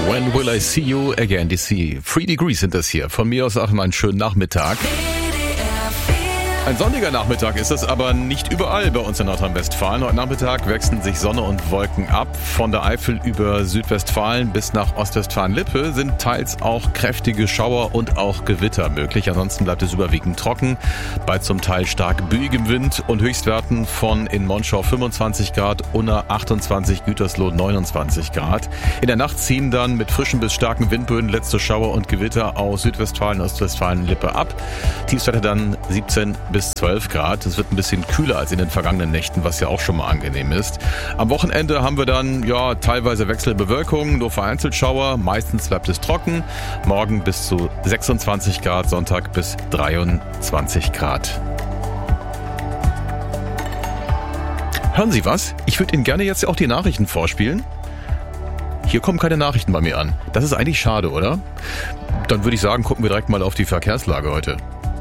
When will I see you again? DC 3 Degrees sind das hier. Von mir aus auch mal einen schönen Nachmittag. Ein sonniger Nachmittag ist es aber nicht überall bei uns in Nordrhein-Westfalen. Heute Nachmittag wechseln sich Sonne und Wolken ab. Von der Eifel über Südwestfalen bis nach Ostwestfalen-Lippe sind teils auch kräftige Schauer und auch Gewitter möglich. Ansonsten bleibt es überwiegend trocken, bei zum Teil stark bühigem Wind und Höchstwerten von in Monschau 25 Grad, Unna 28, Gütersloh 29 Grad. In der Nacht ziehen dann mit frischen bis starken Windböen letzte Schauer und Gewitter aus Südwestfalen, Ostwestfalen-Lippe ab. Tiefstwerte dann 17 bis 12 Grad. Es wird ein bisschen kühler als in den vergangenen Nächten, was ja auch schon mal angenehm ist. Am Wochenende haben wir dann teilweise Wechselbewölkung, nur vereinzelt Schauer. Meistens bleibt es trocken. Morgen bis zu 26 Grad, Sonntag bis 23 Grad. Hören Sie was? Ich würde Ihnen gerne jetzt auch die Nachrichten vorspielen. Hier kommen keine Nachrichten bei mir an. Das ist eigentlich schade, oder? Dann würde ich sagen, gucken wir direkt mal auf die Verkehrslage heute.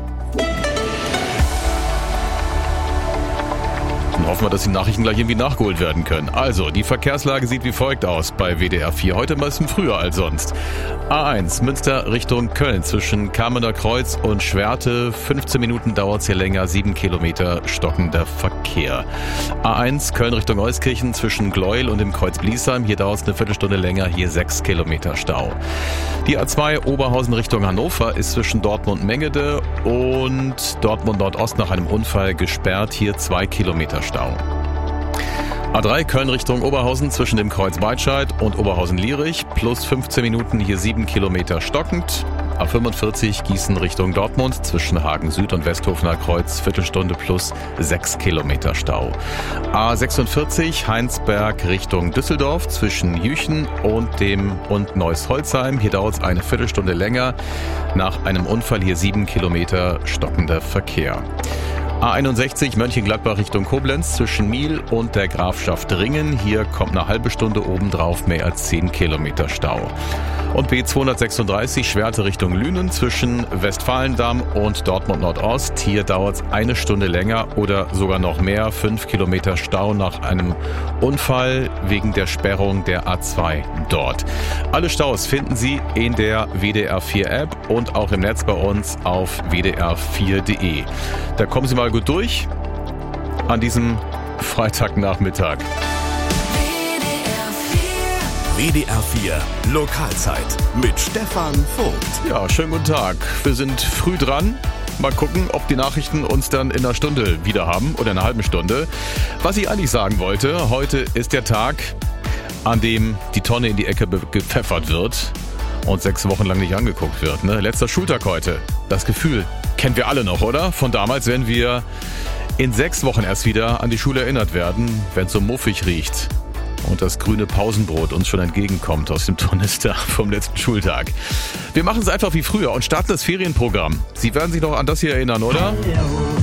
Dann hoffen wir, dass die Nachrichten gleich irgendwie nachgeholt werden können. Also, die Verkehrslage sieht wie folgt aus bei WDR 4. Heute ein bisschen früher als sonst. A1 Münster Richtung Köln zwischen Kamener Kreuz und Schwerte. 15 Minuten dauert es hier länger, 7 Kilometer stockender Verkehr. A1 Köln Richtung Euskirchen zwischen Gleuel und dem Kreuz Bliesheim. Hier dauert es eine Viertelstunde länger, hier 6 Kilometer Stau. Die A2 Oberhausen Richtung Hannover ist zwischen Dortmund-Mengede und Dortmund-Nordost nach einem Unfall gesperrt. Hier 2 Kilometer Stau. A3 Köln Richtung Oberhausen zwischen dem Kreuz Weitscheid und Oberhausen-Lierich plus 15 Minuten, hier 7 Kilometer stockend. A45 Gießen Richtung Dortmund zwischen Hagen Süd und Westhofener Kreuz, Viertelstunde plus 6 Kilometer Stau. A46 Heinsberg Richtung Düsseldorf zwischen Jüchen und Neuss-Holzheim. Hier dauert es eine Viertelstunde länger. Nach einem Unfall hier 7 Kilometer stockender Verkehr. A61 Mönchengladbach Richtung Koblenz zwischen Miel und der Grafschaft Ringen. Hier kommt eine halbe Stunde obendrauf mehr als 10 Kilometer Stau. Und B236 Schwerte Richtung Lünen zwischen Westfalendamm und Dortmund Nordost. Hier dauert es eine Stunde länger oder sogar noch mehr. 5 Kilometer Stau nach einem Unfall wegen der Sperrung der A2 dort. Alle Staus finden Sie in der WDR 4 App und auch im Netz bei uns auf wdr4.de. Da kommen Sie mal gut durch an diesem Freitagnachmittag. WDR 4 Lokalzeit mit Stefan Vogt. Ja, schönen guten Tag. Wir sind früh dran. Mal gucken, ob die Nachrichten uns dann in einer Stunde wieder haben oder in einer halben Stunde. Was ich eigentlich sagen wollte, heute ist der Tag, an dem die Tonne in die Ecke gepfeffert wird und 6 Wochen lang nicht angeguckt wird. Ne? Letzter Schultag heute. Das Gefühl kennen wir alle noch, oder? Von damals, wenn wir in 6 Wochen erst wieder an die Schule erinnert werden, wenn es so muffig riecht und das grüne Pausenbrot uns schon entgegenkommt aus dem Tornister vom letzten Schultag. Wir machen es einfach wie früher und starten das Ferienprogramm. Sie werden sich noch an das hier erinnern, oder?